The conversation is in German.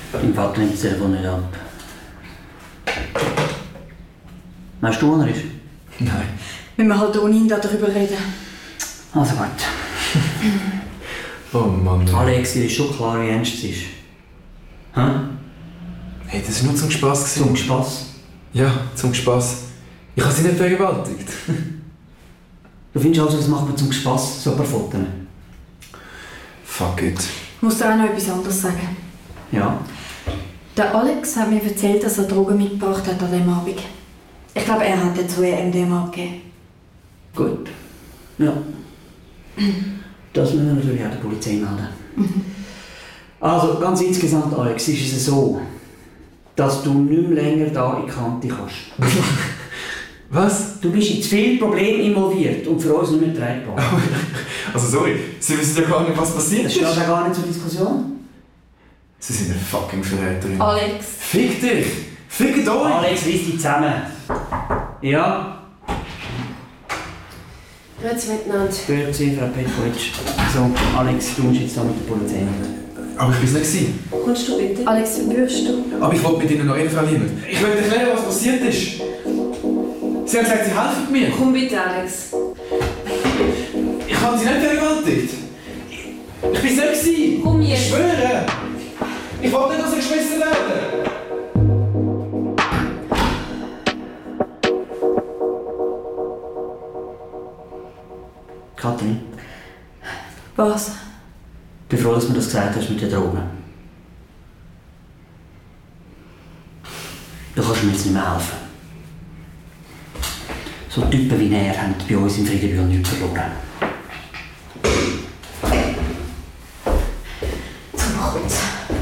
Dein Vater nimmt das Telefon nicht ab. Weißt du, wo er ist? Nein. Wenn wir halt ohne ihn darüber reden. Also gut. Oh Mann. Alex, dir ist schon klar, wie ernst es ist. Hä? Hey, das war nur zum Spass. Zum Spass? Ja, zum Spass. Ich habe sie nicht vergewaltigt. Du findest also, das machen wir zum Spass, so ein paar Fotos? Fuck it. Ich muss dir auch noch etwas anderes sagen. Ja. Der Alex hat mir erzählt, dass er Drogen mitgebracht hat an diesem Abend. Ich glaube, er hat dazu MDMA gegeben. Gut. Ja. Das müssen wir natürlich auch der Polizei melden. Also, ganz insgesamt, Alex, ist es so, dass du nicht mehr länger da in die Kante kannst. Was? Du bist in zu viele Probleme involviert und für uns nicht mehr tragbar. Also sorry, Sie wissen ja gar nicht, was passiert Das ist. steht ja gar nicht zur Diskussion. Sie sind eine fucking Verräterin. Alex. Fick dich! Fickt euch! Alex, reiss dich zusammen. Ja? Grüezi miteinander. Grüezi, Frau Petkovic. So, Alex, du musst jetzt da mit der Polizei. Aber ich war es nicht. Kommst du bitte? Alex, würdest du? Aber ich wollte mit Ihnen noch reden, Frau Liebert. Ich will erklären, was passiert ist. Sie haben gesagt, Sie helfen mir. Komm bitte, Alex. Ich habe Sie nicht vergewaltigt. Ich bin es nicht. Komm jetzt. Ich schwöre. Ich wollte nicht, dass Sie geschmissen werden. Kathrin, Was? ich bin froh, dass du mir das gesagt hast mit den Drogen. Du kannst mir jetzt nicht mehr helfen. So Typen wie er haben bei uns in Friedenbühl nichts verloren. Zum kurz.